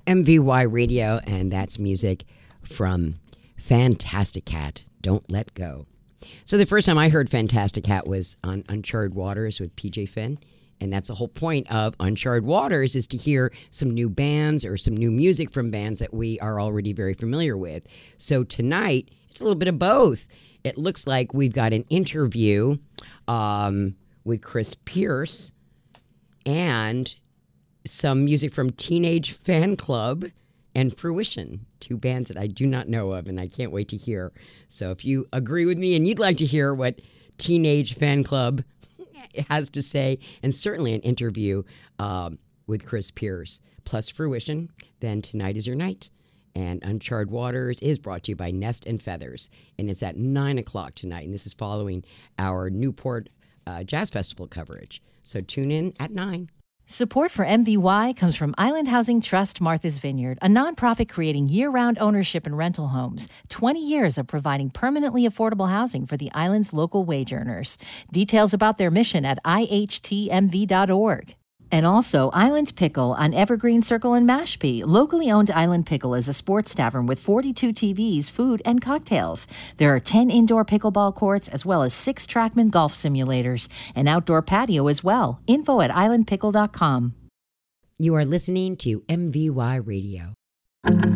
MVY Radio, and that's music from Fantastic Cat, Don't Let Go. So the first time I heard Fantastic Cat was on Uncharted Waters with PJ Finn. And that's the whole point of Uncharted Waters, is to hear some new bands or some new music from bands that we are already very familiar with. So tonight, it's a little bit of both. It looks like we've got an interview with Chris Pierce and some music from Teenage Fanclub and Fruition, two bands that I do not know of and I can't wait to hear. So if you agree with me and you'd like to hear what Teenage Fanclub has to say, and certainly an interview with Chris Pierce, plus Fruition, then tonight is your night. And Uncharted Waters is brought to you by Nest and Feathers, and it's at 9 o'clock tonight, and this is following our Newport Jazz Festival coverage. So tune in at 9. Support for MVY comes from Island Housing Trust Martha's Vineyard, a nonprofit creating year-round ownership and rental homes. 20 years of providing permanently affordable housing for the island's local wage earners. Details about their mission at ihtmv.org. And also Island Pickle on Evergreen Circle in Mashpee. Locally owned Island Pickle is a sports tavern with 42 TVs, food, and cocktails. There are 10 indoor pickleball courts as well as 6 Trackman golf simulators. An outdoor patio as well. Info at islandpickle.com. You are listening to MVY Radio.